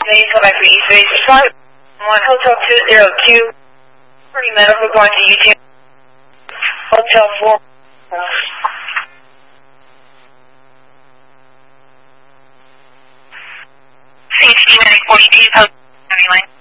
Please come back to East Base. Flight 1 Hotel 202. Pretty medical going to UT. Hotel 4. CHD 42, Hotel 29.